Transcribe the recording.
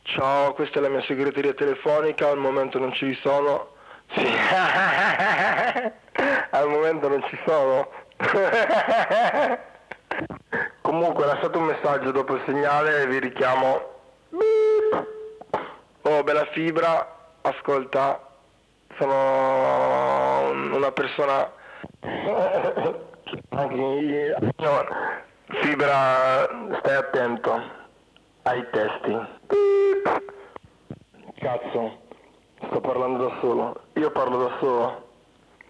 Ciao, questa è la mia segreteria telefonica, al momento non ci sono. Sì, al momento non ci sono. Comunque lasciate un messaggio dopo il segnale e vi richiamo. Beep. Oh, bella fibra, ascolta, sono una persona anche no, fibra, stai attento ai testi. Beep. Cazzo, sto parlando da solo, io parlo da solo.